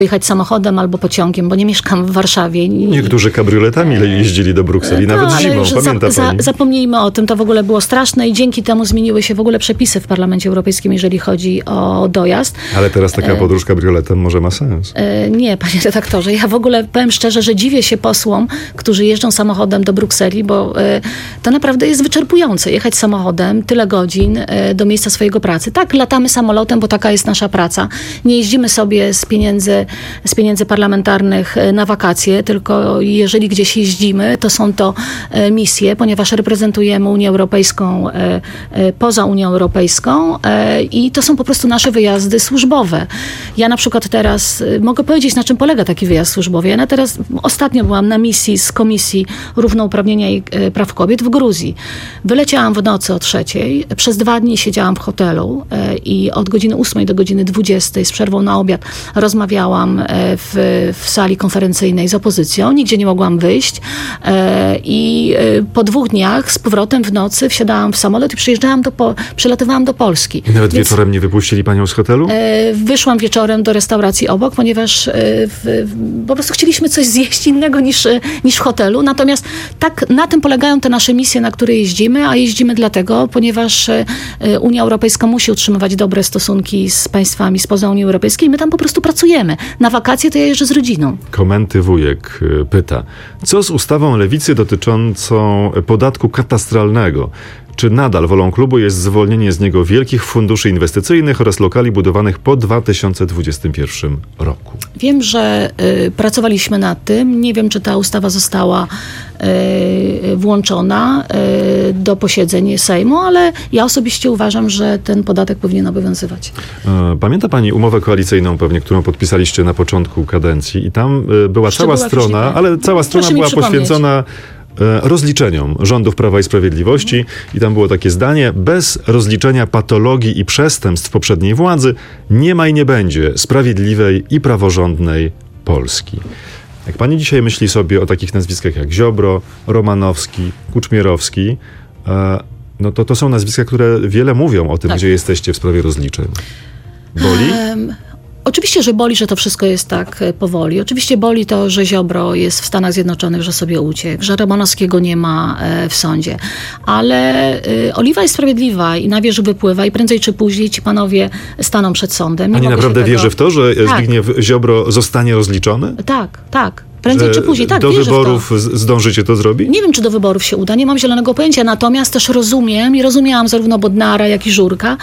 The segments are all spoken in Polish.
jechać samochodem albo pociągiem, bo nie mieszkam w Warszawie. Niektórzy kabrioletami jeździli do Brukseli, nawet zimą, pamięta pani? Zapomnijmy o tym, to w ogóle było straszne i dzięki temu zmieniły się w ogóle przepisy w Parlamencie Europejskim, jeżeli chodzi o dojazd. Ale teraz taka podróż kabrioletem może ma sens. Nie, panie redaktorze, ja w ogóle powiem szczerze, że dziwię się posłom, którzy jeżdżą samochodem do Brukseli, bo to naprawdę jest wyczerpujące. Jechać samochodem tyle godzin do miejsca swojego pracy. Tak, latamy samolotem, bo taka jest nasza praca. Nie jeździmy sobie z pieniędzy parlamentarnych na wakacje, tylko jeżeli gdzieś jeździmy, to są to misje, ponieważ reprezentujemy Unię Europejską poza Unią Europejską i to są po prostu nasze wyjazdy służbowe. Ja na przykład teraz mogę powiedzieć, na czym polega taki wyjazd służbowy. Ja teraz ostatnio byłam na misji z Komisji Równouprawnienia i Praw Kobiet w Gruzji. Wyleciałam w nocy o 3:00, przez 2 dni siedziałam w hotelu i od godziny 8 do godziny 20 z przerwą na obiad rozmawiałam w sali konferencyjnej z opozycją. Nigdzie nie mogłam wyjść i po 2 dniach z powrotem w nocy wsiadałam w samolot i przylatywałam do Polski. I nawet wieczorem nie wypuścili panią z hotelu? Wyszłam wieczorem do restauracji obok, ponieważ po prostu chcieliśmy coś zjeść innego niż w hotelu. Natomiast tak na tym polegają te nasze misje, na które jeździmy, a jeździmy dlatego, ponieważ Unia Europejska musi utrzymywać dobre stosunki z państwami spoza Unii Europejskiej i my tam po prostu pracujemy. Na wakacje to ja jeżdżę z rodziną. Komenty Wujek pyta, co z ustawą Lewicy dotyczącą podatku katastralnego? Czy nadal wolą klubu jest zwolnienie z niego wielkich funduszy inwestycyjnych oraz lokali budowanych po 2021 roku? Wiem, że pracowaliśmy nad tym. Nie wiem, czy ta ustawa została włączona do posiedzeń Sejmu, ale ja osobiście uważam, że ten podatek powinien obowiązywać. Pamięta pani umowę koalicyjną pewnie, którą podpisaliście na początku kadencji i tam była cała strona, ale cała strona była poświęcona rozliczeniom rządów Prawa i Sprawiedliwości i tam było takie zdanie: bez rozliczenia patologii i przestępstw poprzedniej władzy nie ma i nie będzie sprawiedliwej i praworządnej Polski. Jak pani dzisiaj myśli sobie o takich nazwiskach jak Ziobro, Romanowski, Kuczmierowski, no to są nazwiska, które wiele mówią o tym, tak, gdzie jesteście w sprawie rozliczeń. Boli? Oczywiście, że boli, że to wszystko jest tak powoli. Oczywiście boli to, że Ziobro jest w Stanach Zjednoczonych, że sobie uciekł, że Romanowskiego nie ma w sądzie. Ale oliwa jest sprawiedliwa i na wieży wypływa i prędzej czy później ci panowie staną przed sądem. Pani naprawdę wierzy w to, że Zbigniew Ziobro zostanie rozliczony? Tak. Prędzej czy później, tak. Do wyborów zdążycie to zrobić? Nie wiem, czy do wyborów się uda, nie mam zielonego pojęcia, natomiast też rozumiem i rozumiałam zarówno Bodnara, jak i Żurka,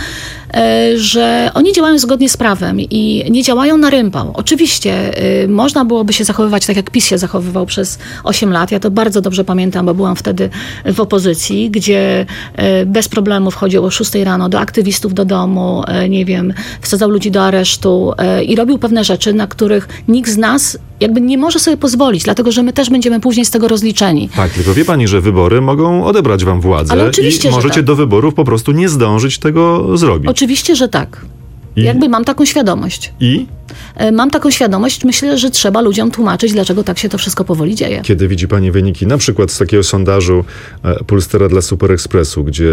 że oni działają zgodnie z prawem i nie działają na rympał. Oczywiście można byłoby się zachowywać tak, jak PiS się zachowywał przez 8 lat. Ja to bardzo dobrze pamiętam, bo byłam wtedy w opozycji, gdzie bez problemu wchodził o 6 rano do aktywistów do domu, nie wiem, wsadzał ludzi do aresztu i robił pewne rzeczy, na których nikt z nas jakby nie może sobie pozwolić, dlatego że my też będziemy później z tego rozliczeni. Tak, tylko wie pani, że wybory mogą odebrać wam władzę i możecie do wyborów po prostu nie zdążyć tego zrobić. Oczywiście, że tak. Jakby mam taką świadomość. I? Mam taką świadomość. Myślę, że trzeba ludziom tłumaczyć, dlaczego tak się to wszystko powoli dzieje. Kiedy widzi pani wyniki, na przykład z takiego sondażu Polstera dla Super Expressu, gdzie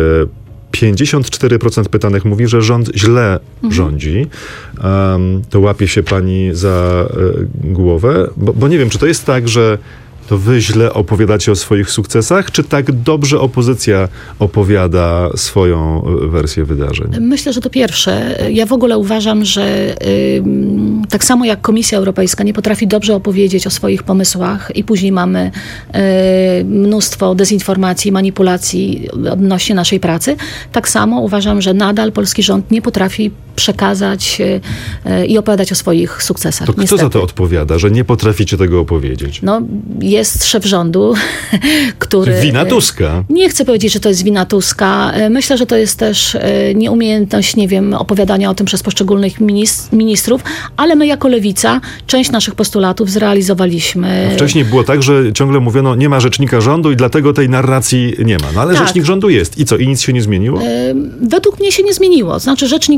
54% pytanych mówi, że rząd źle rządzi, to łapie się pani za głowę? Bo nie wiem, czy to jest tak, że to wy źle opowiadacie o swoich sukcesach, czy tak dobrze opozycja opowiada swoją wersję wydarzeń? Myślę, że to pierwsze. Ja w ogóle uważam, że tak samo jak Komisja Europejska nie potrafi dobrze opowiedzieć o swoich pomysłach i później mamy mnóstwo dezinformacji, manipulacji odnośnie naszej pracy, tak samo uważam, że nadal polski rząd nie potrafi przekazać i opowiadać o swoich sukcesach. To kto niestety za to odpowiada, że nie potraficie tego opowiedzieć? No, jest szef rządu, który... Wina Tuska. Nie chcę powiedzieć, że to jest wina Tuska. Myślę, że to jest też nieumiejętność, nie wiem, opowiadania o tym przez poszczególnych ministrów, ale my jako Lewica część naszych postulatów zrealizowaliśmy. A wcześniej było tak, że ciągle mówiono, nie ma rzecznika rządu i dlatego tej narracji nie ma. No ale tak, rzecznik rządu jest. I co? I nic się nie zmieniło? Według mnie się nie zmieniło. Znaczy rzecznik rządu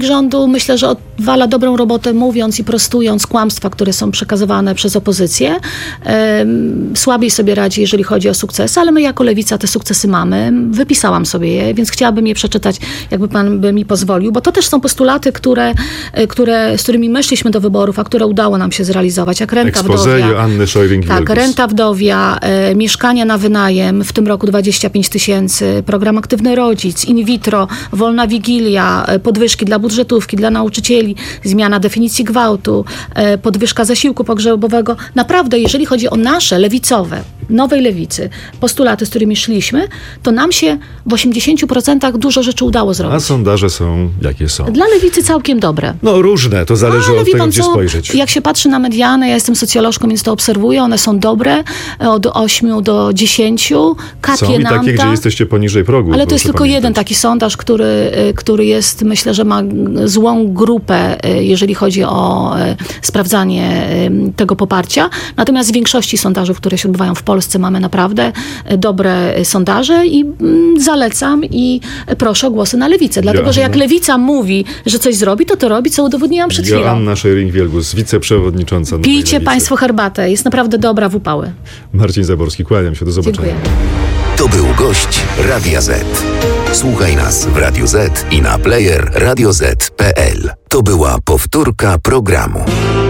prostu myślę, że odwala dobrą robotę, mówiąc i prostując kłamstwa, które są przekazywane przez opozycję. Słabiej sobie radzi, jeżeli chodzi o sukcesy, ale my jako Lewica te sukcesy mamy. Wypisałam sobie je, więc chciałabym je przeczytać, jakby pan by mi pozwolił, bo to też są postulaty, z którymi my szliśmy do wyborów, a które udało nam się zrealizować, jak renta wdowia. Anny Scheuring-Wielgus. Tak, renta wdowia, mieszkania na wynajem, w tym roku 25 000, program Aktywny Rodzic, in vitro, wolna wigilia, podwyżki dla budżetówki, dla nauczycieli, zmiana definicji gwałtu, podwyżka zasiłku pogrzebowego. Naprawdę, jeżeli chodzi o nasze lewicowe, nowej lewicy, postulaty, z którymi szliśmy, to nam się w 80% dużo rzeczy udało zrobić. A sondaże są jakie są? Dla lewicy całkiem dobre. No różne, to zależy od tego, gdzie spojrzeć. Jak się patrzy na mediany, ja jestem socjolożką, więc to obserwuję, one są dobre, od 8 do 10, kapie są i nam takie, gdzie jesteście poniżej progu. Ale to jest tylko jeden taki sondaż, który jest, myślę, że ma złą grupę, jeżeli chodzi o sprawdzanie tego poparcia. Natomiast w większości sondażów, które się odbywają w Polsce, mamy naprawdę dobre sondaże i zalecam i proszę o głosy na lewicę. Dlatego, że jak lewica mówi, że coś zrobi, to robi, co udowodniłam przed chwilą. Anna Scheuring-Wielgus, wiceprzewodnicząca. Pijcie państwo herbatę, jest naprawdę dobra w upały. Marcin Zaborski, kłaniam się, do zobaczenia. Dziękuję. To był gość Radia Z. Słuchaj nas w Radiu Z i na player radioz.pl. To była powtórka programu.